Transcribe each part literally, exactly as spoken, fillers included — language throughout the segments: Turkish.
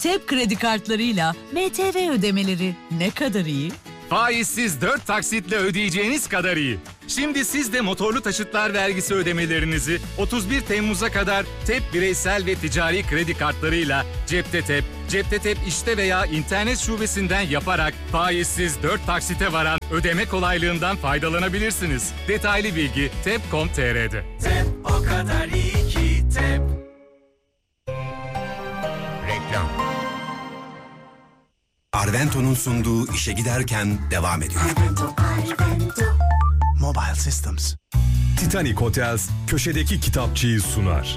T E P kredi kartlarıyla M T V ödemeleri ne kadar iyi? Faizsiz dört taksitle ödeyeceğiniz kadar iyi. Şimdi siz de motorlu taşıtlar vergisi ödemelerinizi otuz bir Temmuz'a kadar T E P bireysel ve ticari kredi kartlarıyla cepte T E P, cepte T E P işte veya internet şubesinden yaparak faizsiz dört taksite varan ödeme kolaylığından faydalanabilirsiniz. Detaylı bilgi tep nokta com nokta tr'de. T E P o kadar iyi ki T E P. Reklam. Arvento'nun sunduğu işe giderken devam ediyor. Arvento, Arvento. Mobile Systems. Titanic Hotels köşedeki kitapçıyı sunar.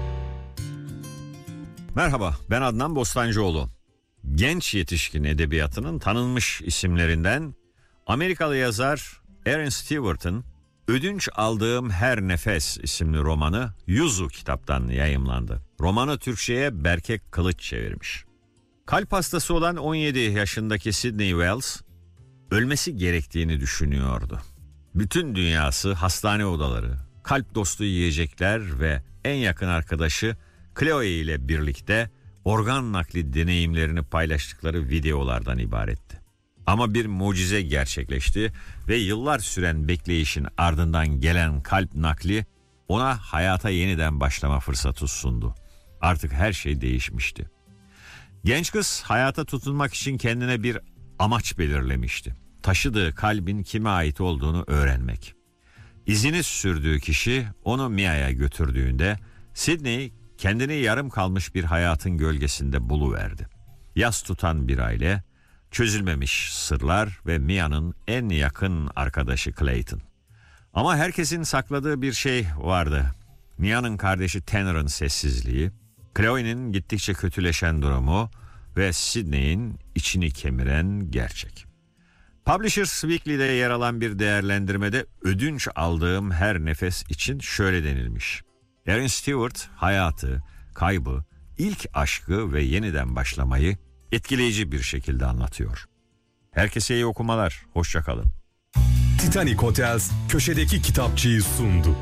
Merhaba, ben Adnan Bostancıoğlu. Genç yetişkin edebiyatının tanınmış isimlerinden Amerikalı yazar Aaron Stewart'ın Ödünç Aldığım Her Nefes isimli romanı Yuzu kitaptan yayımlandı. Romanı Türkçe'ye Berke Kılıç çevirmiş. Kalp hastası olan on yedi yaşındaki Sidney Wells ölmesi gerektiğini düşünüyordu. Bütün dünyası hastane odaları, kalp dostu yiyecekler ve en yakın arkadaşı Chloe ile birlikte organ nakli deneyimlerini paylaştıkları videolardan ibaretti. Ama bir mucize gerçekleşti ve yıllar süren bekleyişin ardından gelen kalp nakli ona hayata yeniden başlama fırsatı sundu. Artık her şey değişmişti. Genç kız hayata tutunmak için kendine bir amaç belirlemişti. Taşıdığı kalbin kime ait olduğunu öğrenmek. İzini sürdüğü kişi onu Mia'ya götürdüğünde Sidney kendini yarım kalmış bir hayatın gölgesinde buluverdi. Yas tutan bir aile, çözülmemiş sırlar ve Mia'nın en yakın arkadaşı Clayton. Ama herkesin sakladığı bir şey vardı. Mia'nın kardeşi Tanner'ın sessizliği, Chloe'nin gittikçe kötüleşen durumu ve Sidney'in içini kemiren gerçek. Publishers Weekly'de yer alan bir değerlendirmede ödünç aldığım her nefes için şöyle denilmiş. Aaron Stewart hayatı, kaybı, ilk aşkı ve yeniden başlamayı etkileyici bir şekilde anlatıyor. Herkese iyi okumalar, hoşça kalın. Titanic Hotels köşedeki kitapçıyı sundu.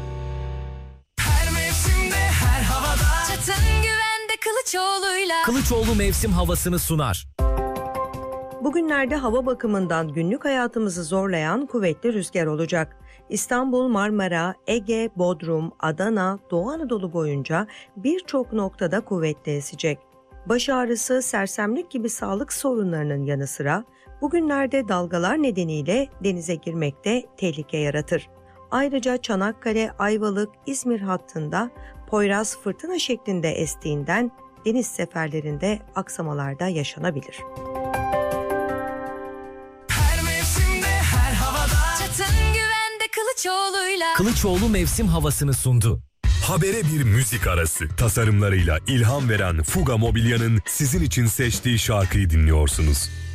Her mevsimde, her havada. Çatın güvende Kılıçoğlu'yla. Kılıçoğlu mevsim havasını sunar. Bugünlerde hava bakımından günlük hayatımızı zorlayan kuvvetli rüzgar olacak. İstanbul, Marmara, Ege, Bodrum, Adana, Doğu Anadolu boyunca birçok noktada kuvvetli esecek. Baş ağrısı, sersemlik gibi sağlık sorunlarının yanı sıra bugünlerde dalgalar nedeniyle denize girmekte tehlike yaratır. Ayrıca Çanakkale, Ayvalık, İzmir hattında Poyraz fırtına şeklinde estiğinden deniz seferlerinde aksamalarda yaşanabilir. Her mevsimde, her havada. Çatın güvende Kılıçoğlu'yla. Kılıçoğlu mevsim havasını sundu. Habere bir müzik arası. Tasarımlarıyla ilham veren Fuga Mobilya'nın sizin için seçtiği şarkıyı dinliyorsunuz.